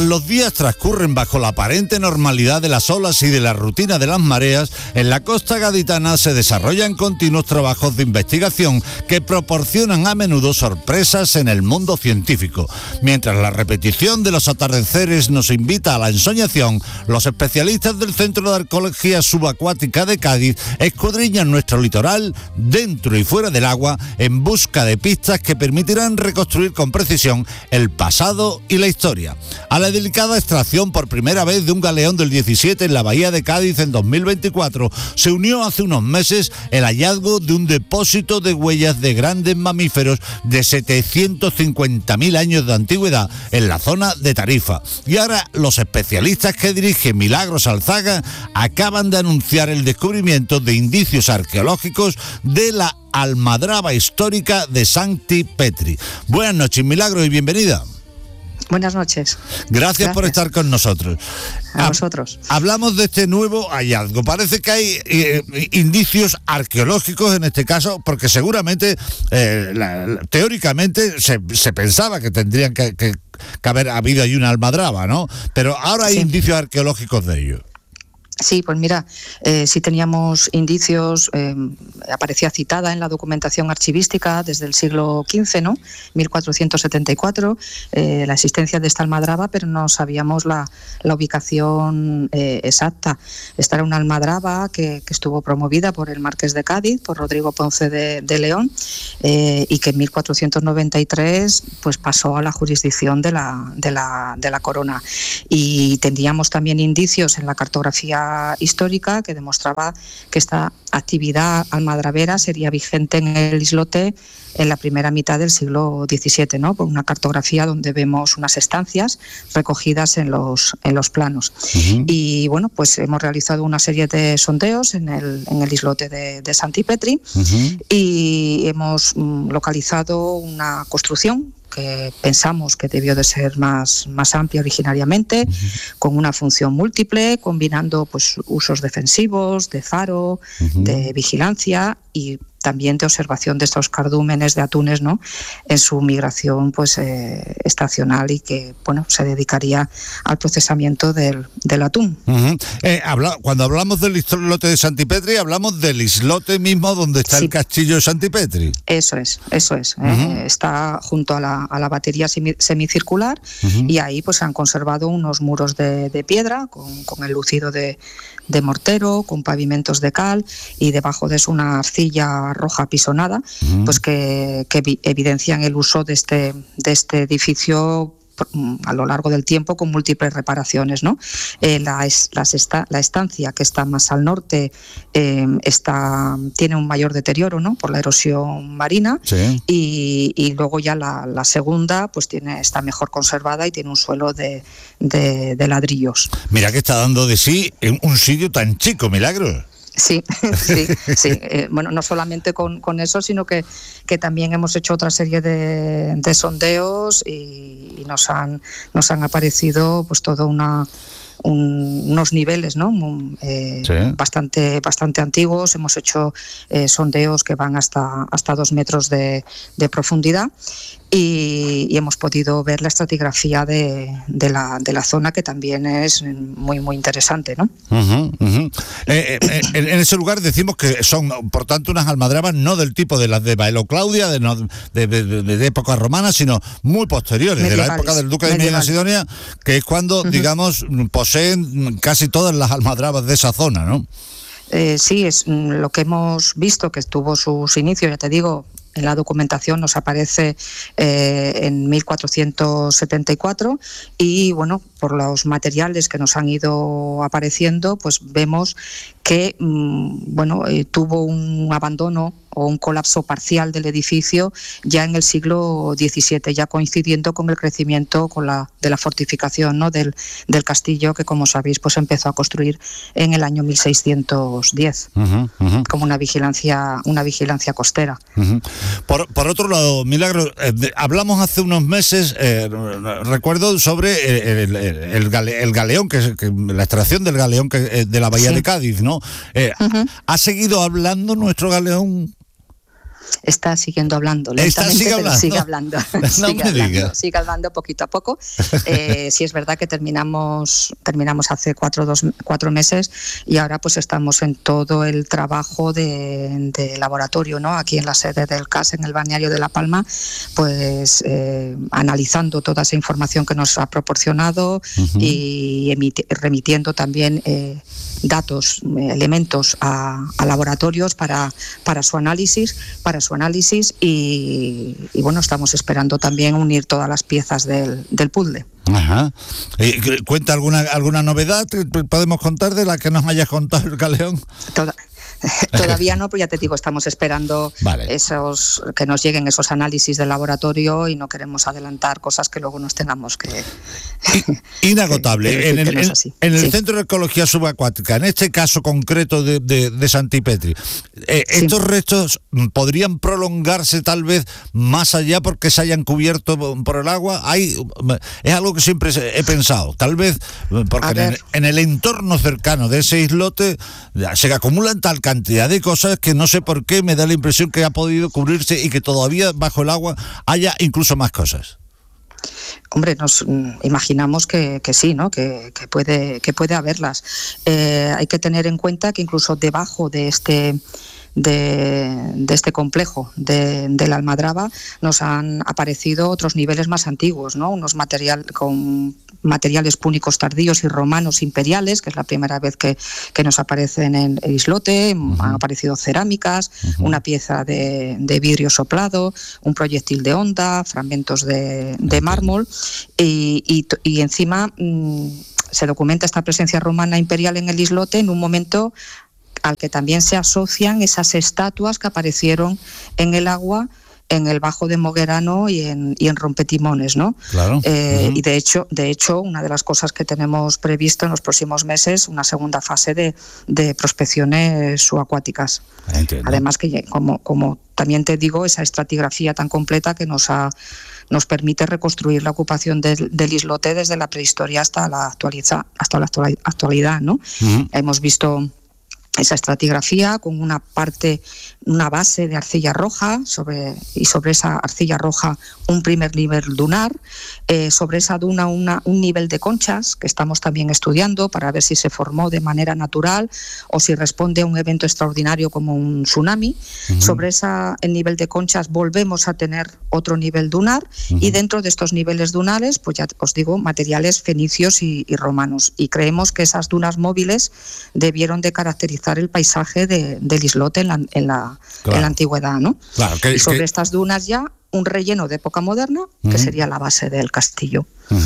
Los días transcurren bajo la aparente normalidad de las olas y de la rutina de las mareas. En la costa gaditana se desarrollan continuos trabajos de investigación que proporcionan a menudo sorpresas en el mundo científico. Mientras la repetición de los atardeceres nos invita a la ensoñación, los especialistas del Centro de Arqueología Subacuática de Cádiz escudriñan nuestro litoral dentro y fuera del agua en busca de pistas que permitirán reconstruir con precisión el pasado y la historia. A la delicada extracción por primera vez de un galeón del 17 en la bahía de Cádiz en 2024 se unió hace unos meses el hallazgo de un depósito de huellas de grandes mamíferos de 750.000 años de antigüedad en la zona de Tarifa. Y ahora los especialistas que dirige Milagros Alzaga acaban de anunciar el descubrimiento de indicios arqueológicos de la almadraba histórica de Santi Petri. Buenas noches, Milagros, y bienvenida. Buenas noches. Gracias por estar con nosotros. A vosotros. Hablamos de este nuevo hallazgo. Parece que hay indicios arqueológicos en este caso, porque seguramente, teóricamente, se pensaba que tendrían que haber habido ahí una almadraba, ¿no? Pero ahora hay indicios arqueológicos de ello. Sí, pues mira, sí teníamos indicios, aparecía citada en la documentación archivística desde el siglo XV, ¿no? 1474, la existencia de esta almadraba, pero no sabíamos la ubicación exacta. Esta era una almadraba que estuvo promovida por el Marqués de Cádiz, por Rodrigo Ponce de León, y que en 1493 pues pasó a la jurisdicción de la corona. Y teníamos también indicios en la cartografía histórica que demostraba que esta actividad almadravera sería vigente en el islote en la primera mitad del siglo XVII, ¿no? Por una cartografía donde vemos unas estancias recogidas en los planos. Uh-huh. Y bueno, pues hemos realizado una serie de sondeos en el islote de Santi Petri. Uh-huh. Y hemos localizado una construcción que pensamos que debió de ser más amplia originariamente, uh-huh, con una función múltiple, combinando pues usos defensivos, de faro, uh-huh, de vigilancia y también de observación de estos cardúmenes de atunes, ¿no? En su migración pues estacional y que bueno se dedicaría al procesamiento del atún. Uh-huh. Cuando hablamos del islote de Santi Petri, hablamos del islote mismo donde está, sí, el castillo de Santi Petri. Eso es. Uh-huh. Está junto a la batería semicircular, uh-huh, y ahí pues se han conservado unos muros de piedra con el lucido de mortero, con pavimentos de cal, y debajo de eso una arcilla roja pisonada, uh-huh, pues que evidencian el uso de este edificio a lo largo del tiempo con múltiples reparaciones, ¿no? La estancia que está más al norte tiene un mayor deterioro, ¿no? Por la erosión marina, sí, y luego ya la segunda pues está mejor conservada y tiene un suelo de ladrillos. Mira que está dando de sí en un sitio tan chico, Milagros. Sí. Bueno, no solamente con eso, sino que también hemos hecho otra serie de sondeos y nos han aparecido pues todo unos niveles, ¿no? Sí, bastante antiguos. Hemos hecho sondeos que van hasta 2 metros de profundidad y hemos podido ver la estratigrafía de la zona, que también es muy interesante, ¿no? Uh-huh, uh-huh. En ese lugar decimos que son, por tanto, unas almadrabas no del tipo de las de Baelo Claudia, de época romana, sino muy posteriores, medievales, de la época del duque de Medina Sidonia, que es cuando, uh-huh, digamos, poseen casi todas las almadrabas de esa zona, ¿no? Sí, es lo que hemos visto, que tuvo sus inicios, ya te digo. En la documentación nos aparece en 1474 y bueno, por los materiales que nos han ido apareciendo, pues vemos que tuvo un abandono o un colapso parcial del edificio ya en el siglo XVII, ya coincidiendo con el crecimiento de la fortificación, ¿no? del castillo, que como sabéis pues empezó a construir en el año 1610, uh-huh, uh-huh, como una vigilancia costera. Uh-huh. Por otro lado, Milagro, hablamos hace unos meses, recuerdo, sobre el galeón, que la extracción del galeón de la bahía, sí, de Cádiz, ¿no? Uh-huh. ¿Ha seguido hablando nuestro galeón? Está siguiendo hablando, sigue hablando. Sigue hablando poquito a poco. Sí es verdad que terminamos hace 4 meses y ahora pues estamos en todo el trabajo de laboratorio, ¿no? Aquí en la sede del CAS, en el balneario de La Palma, pues analizando toda esa información que nos ha proporcionado y remitiendo también datos, elementos a laboratorios para su análisis y bueno, estamos esperando también unir todas las piezas del puzzle. Ajá. ¿Cuenta alguna novedad? ¿Podemos contar de la que nos hayas contado el Galeón? Todavía no, pero ya te digo, estamos esperando que nos lleguen esos análisis del laboratorio y no queremos adelantar cosas que luego nos tengamos que... Inagotable. En el Centro de Ecología Subacuática, en este caso concreto de Santipetri, ¿estos restos podrían prolongarse tal vez más allá porque se hayan cubierto por el agua? Es algo que siempre he pensado, tal vez porque en el entorno cercano de ese islote se acumulan tal cantidad de cosas que no sé por qué me da la impresión que ha podido cubrirse y que todavía bajo el agua haya incluso más cosas. Hombre, nos imaginamos que sí, ¿no? Que puede haberlas. Hay que tener en cuenta que incluso debajo de este complejo de la Almadraba nos han aparecido otros niveles más antiguos, ¿no? Con materiales púnicos tardíos y romanos imperiales, que es la primera vez que nos aparecen en el islote. Han aparecido cerámicas, una pieza de vidrio soplado, un proyectil de onda, fragmentos de mármol y encima se documenta esta presencia romana imperial en el islote en un momento al que también se asocian esas estatuas que aparecieron en el agua en el Bajo de Moguerano y en Rompetimones, ¿no? Claro. Y de hecho, una de las cosas que tenemos previsto en los próximos meses, una segunda fase de prospecciones subacuáticas. Entiendo. Además que, como también te digo, esa estratigrafía tan completa que nos permite reconstruir la ocupación del islote desde la prehistoria hasta la actualidad, ¿no? Hemos visto esa estratigrafía con una base de arcilla roja sobre esa arcilla roja un primer nivel dunar, sobre esa duna un nivel de conchas que estamos también estudiando para ver si se formó de manera natural o si responde a un evento extraordinario como un tsunami. Sobre el nivel de conchas volvemos a tener otro nivel dunar y dentro de estos niveles dunares, pues ya os digo, materiales fenicios y romanos, y creemos que esas dunas móviles debieron de caracterizar el paisaje del islote en la antigüedad, ¿no? Claro, y sobre estas dunas ya un relleno de época moderna que sería la base del castillo.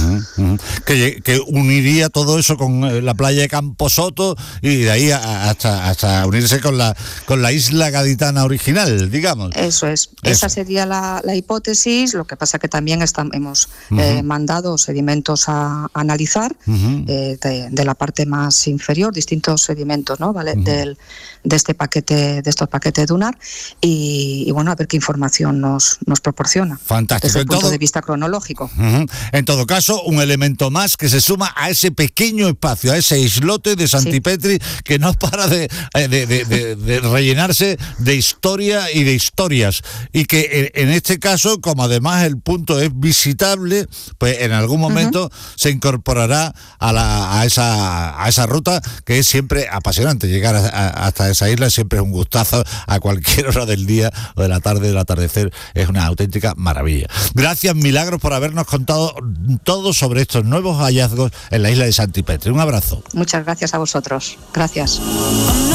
Que uniría todo eso con la playa de Camposoto y de ahí hasta unirse con la isla gaditana original, digamos. Eso es. Esa sería la hipótesis. Lo que pasa que también hemos mandado sedimentos a analizar de la parte más inferior, distintos sedimentos, ¿no? ¿Vale? De estos paquetes dunar y bueno, a ver qué información nos proporciona. Fantástico. Desde el punto de vista cronológico. En todo caso, un elemento más que se suma a ese pequeño espacio, a ese islote de Santipetri que no para de rellenarse de historia y de historias, y que en este caso, como además el punto es visitable, pues en algún momento se incorporará a esa ruta, que es siempre apasionante. Llegar hasta esa isla siempre es un gustazo, a cualquier hora del día o de la tarde, del atardecer, es una auténtica maravilla. Gracias, Milagros, por habernos contado todo sobre estos nuevos hallazgos en la isla de Santipetri. Un abrazo. Muchas gracias a vosotros. Gracias.